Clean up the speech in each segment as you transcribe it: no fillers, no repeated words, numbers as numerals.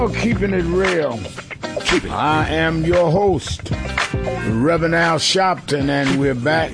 Keeping it real. I am your host, Reverend Al Sharpton, and we're back.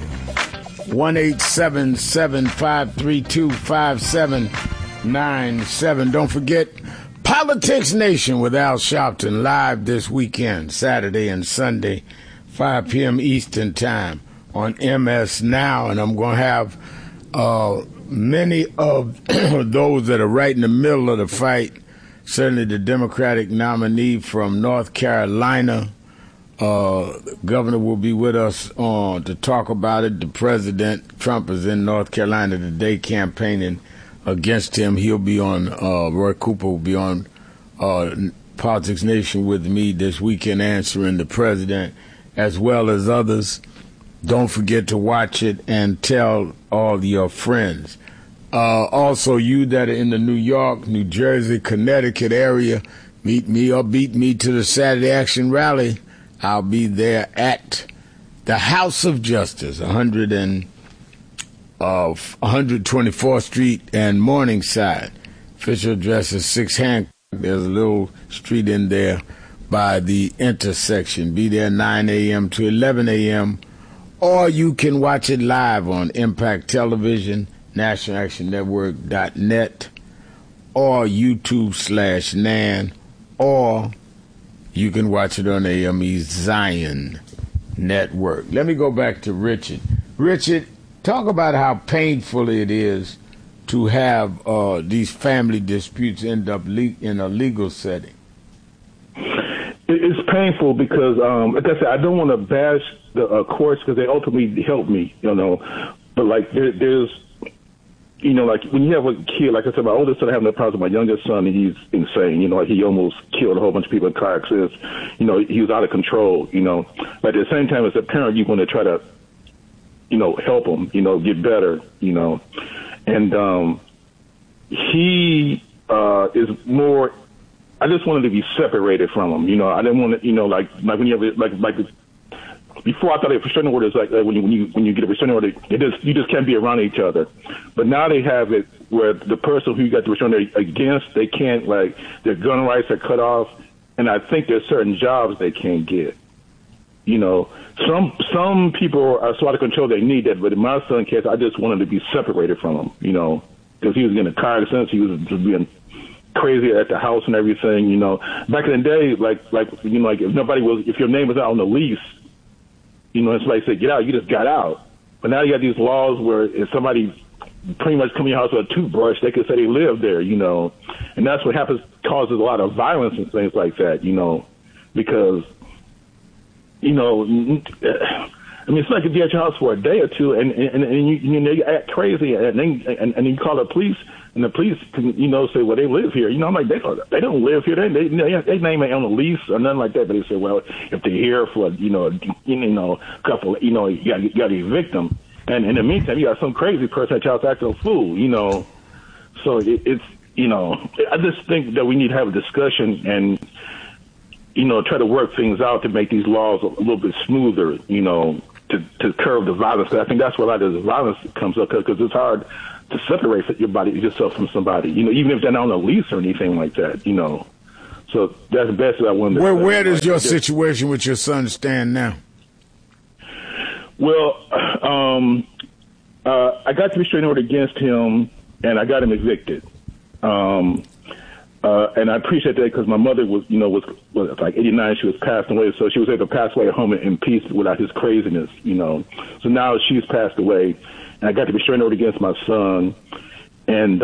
1-877-532-5797. Don't forget, Politics Nation with Al Sharpton live this weekend, Saturday and Sunday, 5 p.m. Eastern Time on MS Now. And I'm going to have many of those that are right in the middle of the fight. Certainly the Democratic nominee from North Carolina, governor will be with us to talk about it. The president, Trump, is in North Carolina today campaigning against him. He'll be on, Roy Cooper will be on Politics Nation with me this weekend answering the president as well as others. Don't forget to watch it and tell all your friends. Also, you that are in the New York, New Jersey, Connecticut area, meet me or beat me to the Saturday Action Rally. I'll be there at the House of Justice, 124th Street and Morningside. Official address is 6 Hancock. There's a little street in there by the intersection. Be there 9 a.m. to 11 a.m. Or you can watch it live on Impact Television, nationalactionnetwork.net, or YouTube/NAN, or you can watch it on AME Zion Network. Let me go back to Richard. Richard, talk about how painful it is to have these family disputes end up in a legal setting. It's painful because, like I said, I don't want to bash the courts because they ultimately help me, but like there's, like when you have a kid, like I said, my oldest son, I have no problems with my youngest son, and he's insane. He almost killed a whole bunch of people in car accidents. He was out of control, But at the same time, as a parent, you want to try to, help him, get better, And he is more, I just wanted to be separated from him. I didn't want to, like when you have, like before I thought a restraining order is like when you get a restraining order, you just can't be around each other. But now they have it where the person who you got the restraining order against, they can't, their gun rights are cut off, and I think there's certain jobs they can't get. Some people are so out of control they need that, but in my son's case, I just wanted to be separated from him. Because he was getting a car accident, he was just being crazy at the house and everything. Back in the day, if your name was out on the lease. And somebody said, get out, you just got out. But now you got these laws where if somebody pretty much come in your house with a toothbrush, they could say they live there, And that's what causes a lot of violence and things like that, because, it's like if you're at your house for a day or two and you act crazy and then you call the police and the police can, say, well, they live here. I'm like, they don't live here. They name it on a lease or nothing like that. But they say, well, if they're here for, a couple, you got to evict them. And in the meantime, you got some crazy person at your house acting a fool, So it's, I just think that we need to have a discussion and, try to work things out to make these laws a little bit smoother, to curb the violence. I think that's where a lot of the violence comes up because it's hard to separate yourself from somebody, even if they're not on a lease or anything like that, So that's the best that I wanted to say. Where does your situation with your son stand now? Well, I got the restraining order against him, and I got him evicted. And I appreciate that because my mother was like 89. She was passed away, so she was able to pass away at home in peace without his craziness, So now she's passed away, and I got the restraining order against my son, and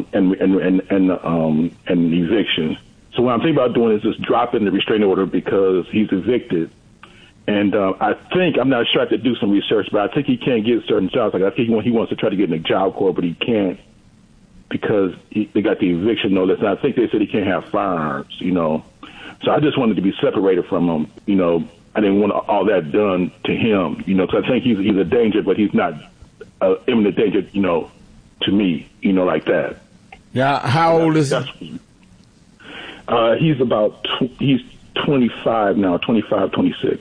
eviction. So what I'm thinking about doing is just dropping the restraining order because he's evicted. And I think, I'm not sure, I have to do some research, but I think he can't get certain jobs. Like I think he wants to try to get in the Job Corps, but he can't because they got the eviction notice. And I think they said he can't have firearms, So I just wanted to be separated from him, I didn't want all that done to him, because I think he's a danger, but he's not imminent danger, to me, like that. Yeah, how old is he? He's about, he's 25 now, 25, 26.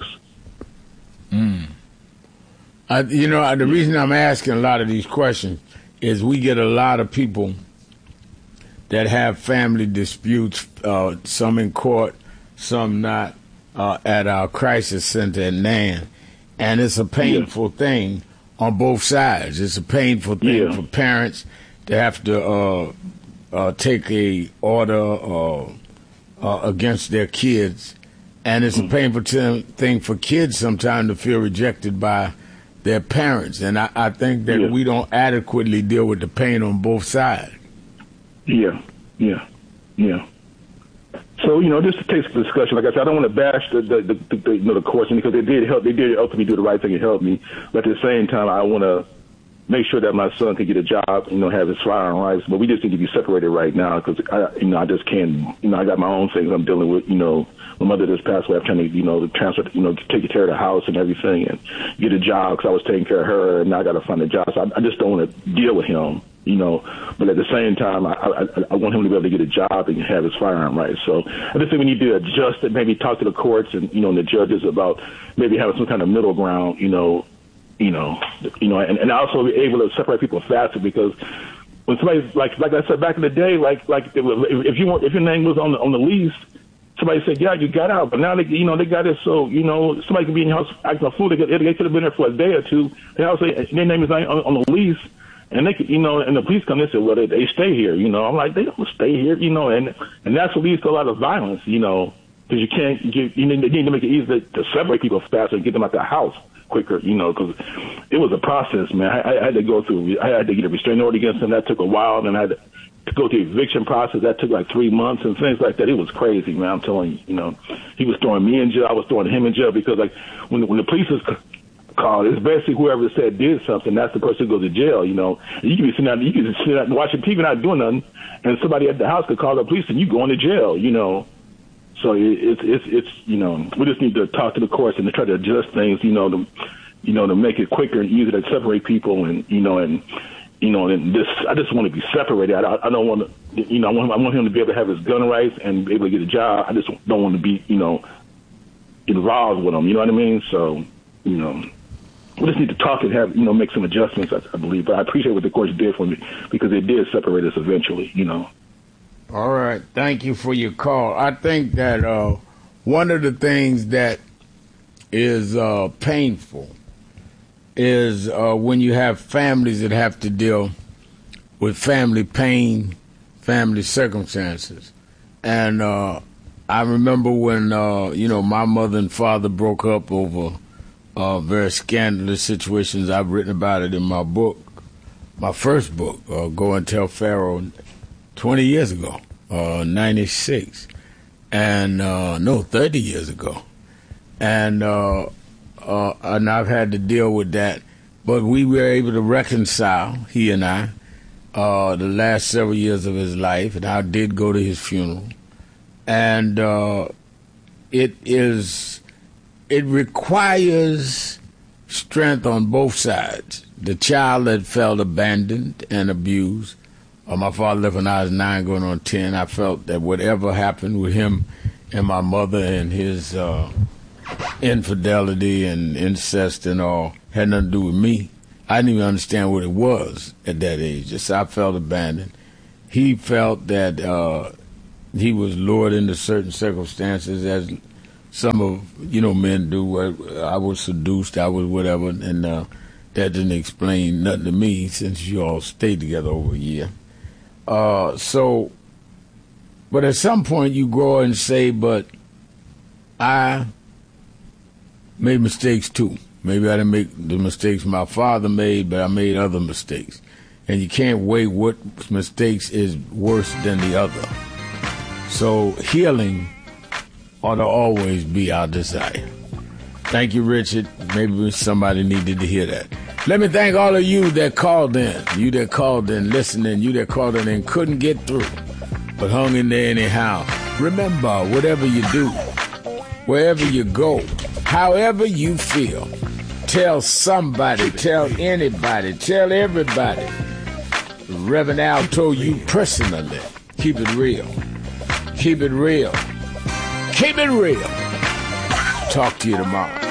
The reason I'm asking a lot of these questions is we get a lot of people that have family disputes, some in court, some not, at our crisis center at NAN. And it's a painful thing on both sides. It's a painful thing for parents to have to take a order against their kids. And it's a painful thing for kids sometimes to feel rejected by their parents. And I think that we don't adequately deal with the pain on both sides. Yeah. So, just to take the discussion, like I said, I don't want to bash the courts because they did help. They did ultimately do the right thing and help me. But at the same time, I want to make sure that my son can get a job, have his firearm rights. But we just need to be separated right now because I just can't. I got my own things I'm dealing with. My mother just passed away. I'm trying to, transfer, take care of the house and everything and get a job because I was taking care of her, and now I got to find a job. So I just don't want to deal with him. But at the same time, I want him to be able to get a job and have his firearm rights. So I just think we need to adjust it, maybe talk to the courts and, and the judges about maybe having some kind of middle ground, and also be able to separate people faster because when somebody, like I said back in the day, like if your name was on the lease, somebody said, yeah, you got out. But now they got it so, somebody could be in your house acting a fool. They could have been there for a day or two. They also say their name is on the lease. And they could, and the police come in and say, well, they stay here, I'm like, they don't stay here, and that's what leads to a lot of violence, because you can't they need to make it easy to separate people faster and get them out the house quicker, because it was a process, man. I had to go through, I had to get a restraining order against them. That took a while. Then I had to go through the eviction process. That took like 3 months and things like that. It was crazy, man. I'm telling you, he was throwing me in jail. I was throwing him in jail because like when the police was called, it's basically whoever said did something, that's the person who goes to jail, You can be sitting out and watching TV not doing nothing, and somebody at the house could call the police and you go into jail, So it's we just need to talk to the courts and to try to adjust things, to make it quicker and easier to separate people and and this, I just want to be separated. I don't want to, I want him to be able to have his gun rights and be able to get a job. I just don't want to be, involved with him. You know what I mean? So, we just need to talk and have, make some adjustments, I believe. But I appreciate what the courts did for me because it did separate us eventually, All right. Thank you for your call. I think that one of the things that is painful is when you have families that have to deal with family pain, family circumstances. And I remember when, my mother and father broke up over very scandalous situations. I've written about it in my book, my first book, Go and Tell Pharaoh, 20 years ago, 96. And, 30 years ago. And I've had to deal with that. But we were able to reconcile, he and I, the last several years of his life, and I did go to his funeral. And it requires strength on both sides. The child that felt abandoned and abused. My father left when I was 9 going on 10. I felt that whatever happened with him and my mother and his infidelity and incest and all had nothing to do with me. I didn't even understand what it was at that age. Just I felt abandoned. He felt that he was lured into certain circumstances as some of, men do. I was seduced, I was whatever, and that didn't explain nothing to me since you all stayed together over a year. But at some point you grow and say, but I made mistakes too. Maybe I didn't make the mistakes my father made, but I made other mistakes. And you can't weigh what mistakes is worse than the other. So healing ought to always be our desire. Thank you, Richard. Maybe somebody needed to hear that. Let me thank all of you that called in, you that called in, listening, you that called in and couldn't get through, but hung in there anyhow. Remember, whatever you do, wherever you go, however you feel, tell somebody, tell anybody, tell everybody. Reverend Al told you personally, keep it real. Keep it real. Keep it real. Talk to you tomorrow.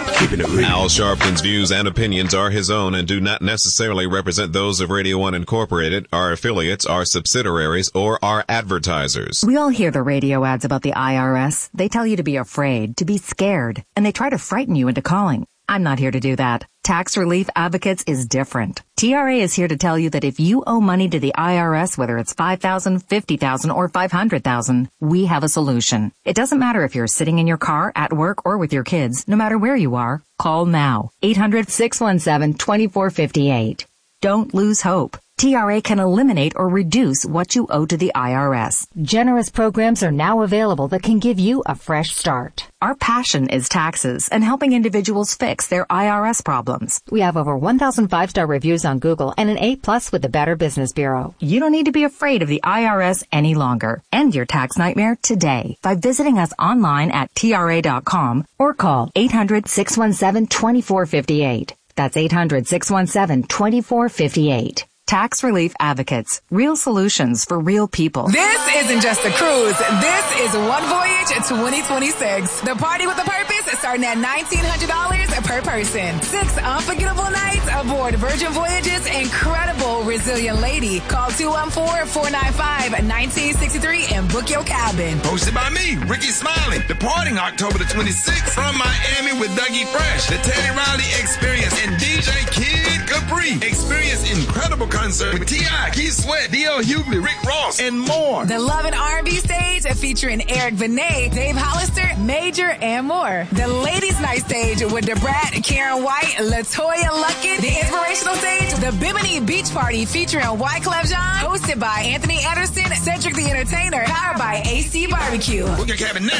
Keeping it real. Al Sharpton's views and opinions are his own and do not necessarily represent those of Radio 1 Incorporated, our affiliates, our subsidiaries, or our advertisers. We all hear the radio ads about the IRS. They tell you to be afraid, to be scared, and they try to frighten you into calling. I'm not here to do that. Tax Relief Advocates is different. TRA is here to tell you that if you owe money to the IRS, whether it's $5,000, $50,000, or $500,000, we have a solution. It doesn't matter if you're sitting in your car, at work, or with your kids. No matter where you are, call now. 800-617-2458. Don't lose hope. TRA can eliminate or reduce what you owe to the IRS. Generous programs are now available that can give you a fresh start. Our passion is taxes and helping individuals fix their IRS problems. We have over 1,000 5-star reviews on Google and an A+ with the Better Business Bureau. You don't need to be afraid of the IRS any longer. End your tax nightmare today by visiting us online at TRA.com or call 800-617-2458. That's 800-617-2458. Tax Relief Advocates. Real solutions for real people. This isn't just a cruise. This is One Voyage 2026. The party with a purpose starting at $1,900 per person. 6 unforgettable nights aboard Virgin Voyage's incredible Resilient Lady. Call 214-495-1963 and book your cabin. Hosted by me, Ricky Smiley. Departing October the 26th from Miami with Dougie Fresh, the Teddy Riley Experience, and DJ Kid Capri. Experience incredible concert with T.I., Keith Sweat, D.L. Hughley, Rick Ross, and more. The Love and R&B stage featuring Eric Benet, Dave Hollister, Major, and more. The Ladies Night stage with DeBrat, Karen White, LaToya Luckett. The inspirational stage, the Bimini Beach Party featuring Wyclef Jean, hosted by Anthony Anderson, Cedric the Entertainer, powered by AC Barbecue. Book your cabin now.